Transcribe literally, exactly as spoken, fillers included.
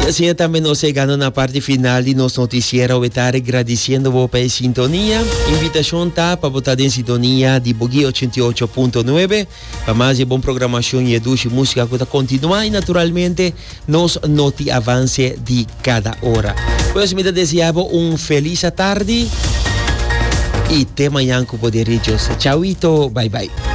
assim também nós chegando na parte final de nosso noticiero. Eu estou agradecendo a pela sintonia. Invitação tá para botar em sintonia de Bugui oitenta e oito ponto nove para mais boa programação e educação música que continuar e naturalmente nos noti avance de cada hora. Pois me desejo um feliz tarde e até amanhã com poderijos. Tchauito, bye bye.